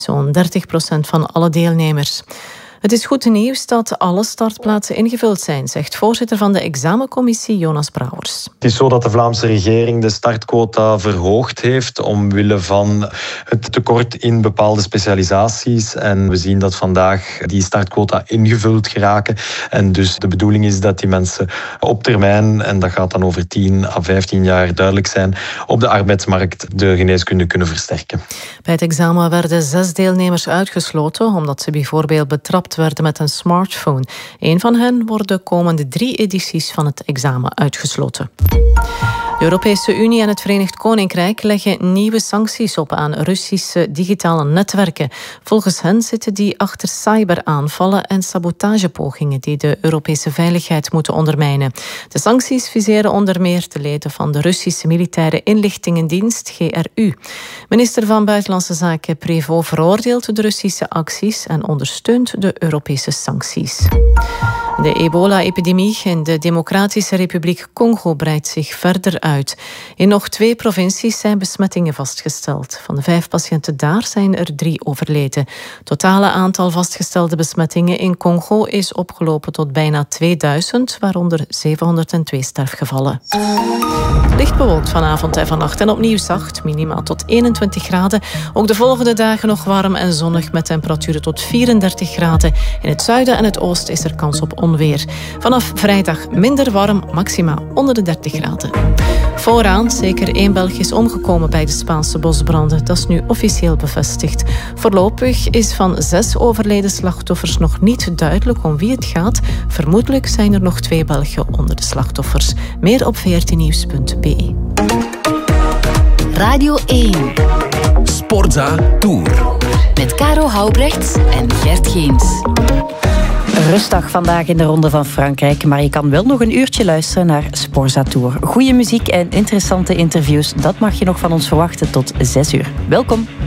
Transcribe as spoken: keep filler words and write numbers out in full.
zo'n dertig procent van alle deelnemers. Het is goed nieuws dat alle startplaatsen ingevuld zijn, zegt voorzitter van de examencommissie Jonas Brouwers. Het is zo dat de Vlaamse regering de startquota verhoogd heeft omwille van het tekort in bepaalde specialisaties. En we zien dat vandaag die startquota ingevuld geraken. En dus de bedoeling is dat die mensen op termijn, en dat gaat dan over tien à vijftien jaar duidelijk zijn, op de arbeidsmarkt de geneeskunde kunnen versterken. Bij het examen werden zes deelnemers uitgesloten omdat ze bijvoorbeeld betrapt werden met een smartphone. Eén van hen wordt de komende drie edities van het examen uitgesloten. De Europese Unie en het Verenigd Koninkrijk leggen nieuwe sancties op aan Russische digitale netwerken. Volgens hen zitten die achter cyberaanvallen en sabotagepogingen die de Europese veiligheid moeten ondermijnen. De sancties viseren onder meer de leden van de Russische militaire inlichtingendienst G R U. Minister van Buitenlandse Zaken Prévost veroordeelt de Russische acties en ondersteunt de Europese sancties. De ebola-epidemie in de Democratische Republiek Congo breidt zich verder uit. In nog twee provincies zijn besmettingen vastgesteld. Van de vijf patiënten daar zijn er drie overleden. Het totale aantal vastgestelde besmettingen in Congo is opgelopen tot bijna tweeduizend, waaronder zevenhonderdtwee sterfgevallen. Licht bewolkt vanavond en vannacht en opnieuw zacht, minimaal tot eenentwintig graden. Ook de volgende dagen nog warm en zonnig met temperaturen tot vierendertig graden. In het zuiden en het oosten is er kans op onweer. Vanaf vrijdag minder warm, maxima onder de dertig graden. Vooraan zeker één Belg is omgekomen bij de Spaanse bosbranden. Dat is nu officieel bevestigd. Voorlopig is van zes overleden slachtoffers nog niet duidelijk om wie het gaat. Vermoedelijk zijn er nog twee Belgen onder de slachtoffers. Meer op v r t nieuws punt b e. Radio één. Sportza Tour. Met Caro Houbrechts en Gert Geens. Rustdag vandaag in de Ronde van Frankrijk, maar je kan wel nog een uurtje luisteren naar Sportza Tour. Goede muziek en interessante interviews, dat mag je nog van ons verwachten tot zes uur. Welkom.